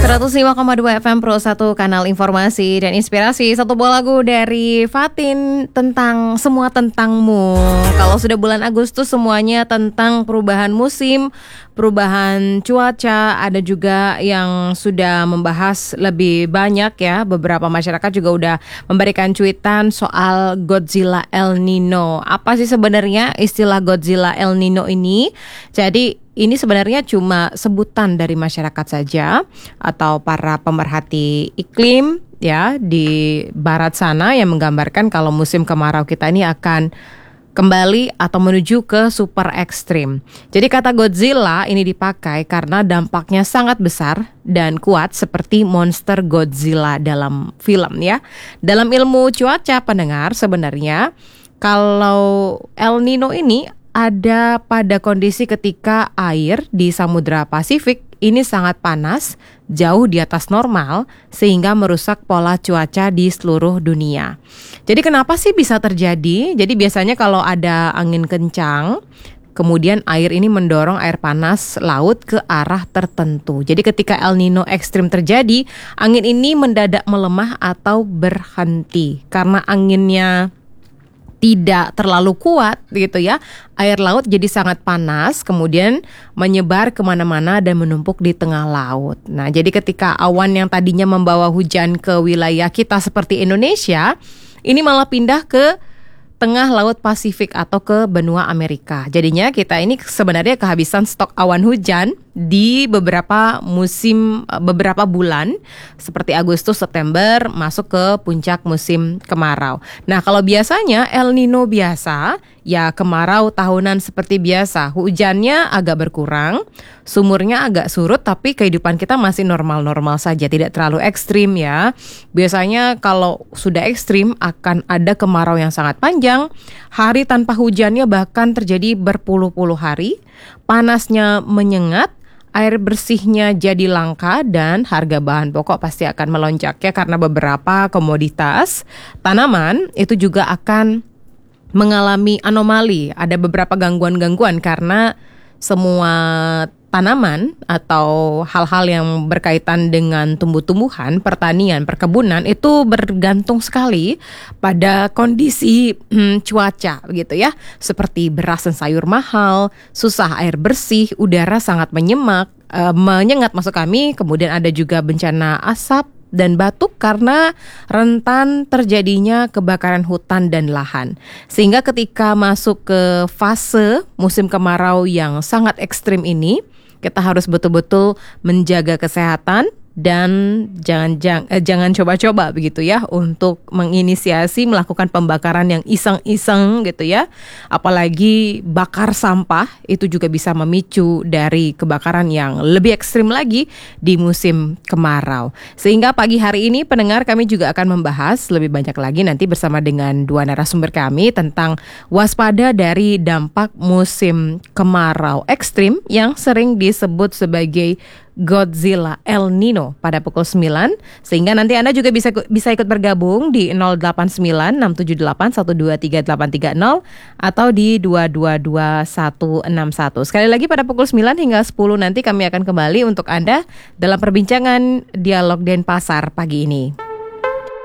105,2 FM Pro 1 kanal informasi dan inspirasi. Satu buah lagu dari Fatin tentang semua tentangmu. Kalau sudah bulan Agustus semuanya tentang perubahan musim, perubahan cuaca. Ada juga yang sudah membahas lebih banyak ya. Beberapa masyarakat juga udah memberikan cuitan soal Godzilla El Nino. Apa sih sebenarnya istilah Godzilla El Nino ini? Jadi ini sebenarnya cuma sebutan dari masyarakat saja atau para pemerhati iklim ya di barat sana yang menggambarkan kalau musim kemarau kita ini akan kembali atau menuju ke super ekstrim. Jadi kata Godzilla ini dipakai karena dampaknya sangat besar dan kuat seperti monster Godzilla dalam film ya. Dalam ilmu cuaca pendengar sebenarnya kalau El Nino ini ada pada kondisi ketika air di Samudra Pasifik ini sangat panas, jauh di atas normal, sehingga merusak pola cuaca di seluruh dunia. Jadi kenapa sih bisa terjadi? Jadi biasanya kalau ada angin kencang, kemudian air ini mendorong air panas laut ke arah tertentu. Jadi ketika El Nino ekstrim terjadi, angin ini mendadak melemah atau berhenti. Karena anginnya tidak terlalu kuat gitu ya, air laut jadi sangat panas, kemudian menyebar kemana-mana dan menumpuk di tengah laut. Nah jadi ketika awan yang tadinya membawa hujan ke wilayah kita seperti Indonesia, ini malah pindah ke tengah laut Pasifik atau ke benua Amerika. Jadinya kita ini sebenarnya kehabisan stok awan hujan di beberapa musim, beberapa bulan seperti Agustus, September masuk ke puncak musim kemarau. Nah kalau biasanya El Nino biasa ya kemarau tahunan seperti biasa, hujannya agak berkurang, sumurnya agak surut, tapi kehidupan kita masih normal-normal saja, tidak terlalu ekstrim ya. Biasanya kalau sudah ekstrim akan ada kemarau yang sangat panjang, hari tanpa hujannya bahkan terjadi berpuluh-puluh hari, panasnya menyengat, air bersihnya jadi langka dan harga bahan pokok pasti akan melonjak ya karena beberapa komoditas tanaman itu juga akan mengalami anomali. Ada beberapa gangguan-gangguan karena semua tanaman atau hal-hal yang berkaitan dengan tumbuh-tumbuhan, pertanian, perkebunan itu bergantung sekali pada kondisi cuaca gitu ya. Seperti beras dan sayur mahal, susah air bersih, udara sangat menyengat maksud kami, kemudian ada juga bencana asap dan batuk karena rentan terjadinya kebakaran hutan dan lahan. Sehingga ketika masuk ke fase musim kemarau yang sangat ekstrim ini, kita harus betul-betul menjaga kesehatan dan jangan coba-coba begitu ya untuk menginisiasi melakukan pembakaran yang iseng-iseng gitu ya. Apalagi bakar sampah itu juga bisa memicu dari kebakaran yang lebih ekstrim lagi di musim kemarau. Sehingga pagi hari ini pendengar kami juga akan membahas lebih banyak lagi nanti bersama dengan dua narasumber kami tentang waspada dari dampak musim kemarau ekstrim yang sering disebut sebagai Godzilla El Nino pada pukul 9 sehingga nanti Anda juga bisa ikut bergabung di 089678123830 atau di 222161. Sekali lagi pada pukul 9 hingga 10 nanti kami akan kembali untuk Anda dalam perbincangan Dialog Denpasar pagi ini.